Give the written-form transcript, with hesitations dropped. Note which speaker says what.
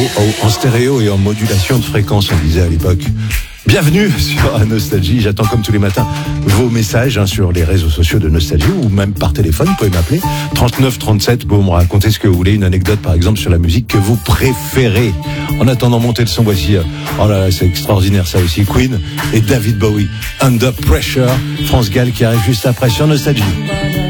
Speaker 1: en stéréo et en modulation de fréquence, on disait à l'époque. Bienvenue sur Nostalgie. J'attends comme tous les matins vos messages sur les réseaux sociaux de Nostalgie ou même par téléphone. Vous pouvez m'appeler 39 37 pour me raconter ce que vous voulez. Une anecdote par exemple sur la musique que vous préférez. En attendant, montez le son. Voici, oh là là, c'est extraordinaire ça aussi. Queen et David Bowie. Under Pressure. France Gall qui arrive juste après sur Nostalgie.